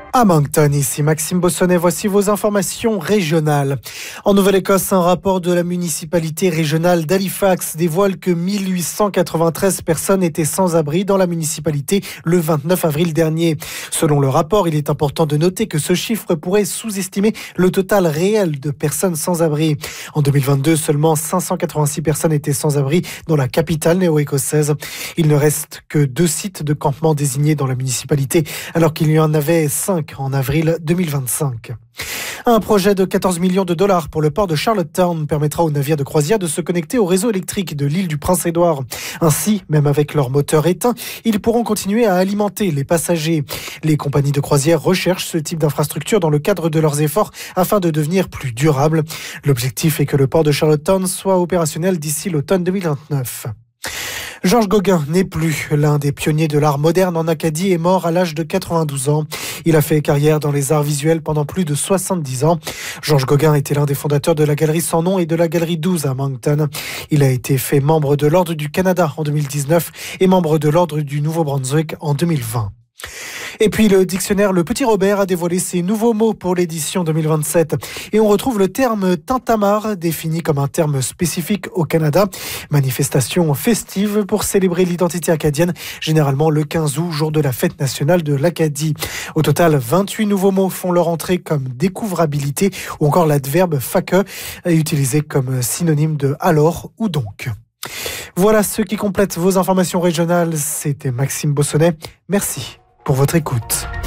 À Moncton, ici Maxime Bossonnet, voici vos informations régionales. En Nouvelle-Écosse, un rapport de la municipalité régionale d'Halifax dévoile que 1893 personnes étaient sans abri dans la municipalité le 29 avril dernier. Selon le rapport, il est important de noter que ce chiffre pourrait sous-estimer le total réel de personnes sans abri. En 2022, seulement 586 personnes étaient sans abri dans la capitale néo-écossaise. Il ne reste que 2 sites de campement désignés dans la municipalité, alors qu'il y en avait 5 en avril 2025. Un projet de 14 millions de dollars pour le port de Charlottetown permettra aux navires de croisière de se connecter au réseau électrique de l'île du Prince-Édouard. Ainsi, même avec leur moteur éteint, ils pourront continuer à alimenter les passagers. Les compagnies de croisière recherchent ce type d'infrastructure dans le cadre de leurs efforts afin de devenir plus durables. L'objectif est que le port de Charlottetown soit opérationnel d'ici l'automne 2029. Georges Gauguin n'est plus. L'un des pionniers de l'art moderne en Acadie est mort à l'âge de 92 ans. Il a fait carrière dans les arts visuels pendant plus de 70 ans. Georges Gauguin était l'un des fondateurs de la Galerie Sans Nom et de la Galerie 12 à Moncton. Il a été fait membre de l'Ordre du Canada en 2019 et membre de l'Ordre du Nouveau-Brunswick en 2020. Et puis le dictionnaire Le Petit Robert a dévoilé ses nouveaux mots pour l'édition 2027. Et on retrouve le terme tintamarre, défini comme un terme spécifique au Canada. Manifestation festive pour célébrer l'identité acadienne, généralement le 15 août, jour de la fête nationale de l'Acadie. Au total, 28 nouveaux mots font leur entrée comme découvrabilité ou encore l'adverbe faque, utilisé comme synonyme de alors ou donc. Voilà ce qui complète vos informations régionales. C'était Maxime Bossonnet. Merci pour votre écoute.